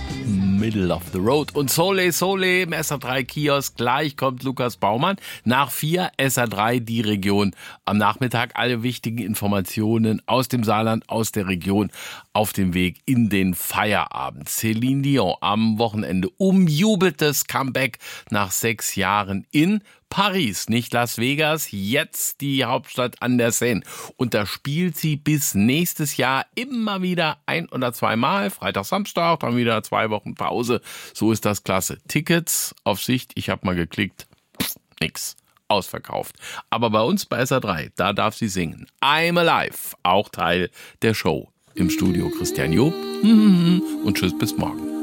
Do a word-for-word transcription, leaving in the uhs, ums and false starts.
Middle of the Road. Und Sole Sole im S R drei Kiosk. Gleich kommt Lukas Baumann. Nach vier S R drei die Region. Am Nachmittag alle wichtigen Informationen aus dem Saarland, aus der Region auf dem Weg in den Feierabend. Céline Dion am Wochenende. Umjubeltes Comeback nach sechs Jahren in Paris, nicht Las Vegas, jetzt die Hauptstadt an der Seine. Und da spielt sie bis nächstes Jahr immer wieder ein oder zweimal. Freitag, Samstag, dann wieder zwei Wochen Pause. So ist das klasse. Tickets auf Sicht, ich habe mal geklickt, pff, nix. Ausverkauft. Aber bei uns bei S R drei, da darf sie singen. I'm Alive, auch Teil der Show. Im Studio Christian Job. Und tschüss, bis morgen.